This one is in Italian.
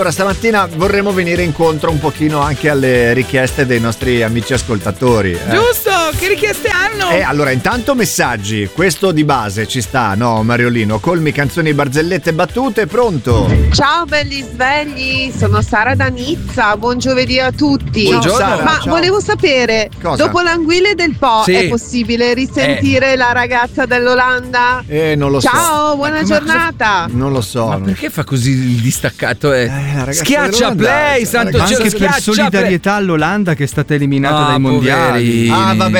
Allora, stamattina vorremmo venire incontro un pochino anche alle richieste dei nostri amici ascoltatori. Giusto, che richieste hanno? Allora, intanto messaggi, questo di base ci sta, no Mariolino? Colmi, canzoni, barzellette, battute, pronto? Ciao belli svegli, sono Sara da Nizza, buon giovedì a tutti. Buongiorno. Sara, Ma ciao. volevo sapere, Cosa? dopo l'anguille del Po Sì. è possibile risentire la ragazza dell'Olanda? Non lo so. Ciao, buona giornata. Non lo so. Ma perché fa così il distaccato? la ragazza Schiaccia dell'Olanda, play, la santo ragazza- cielo, Anche per schiaccia solidarietà all'Olanda che è stata eliminata dai mondiali. poverini. Ah, vabbè,